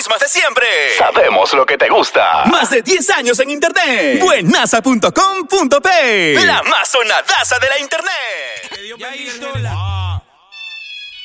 mismas de siempre. Sabemos lo que te gusta. Más de 10 años en internet. Buenaza.com.p. La más sonadaza de la internet. Ya hizo la...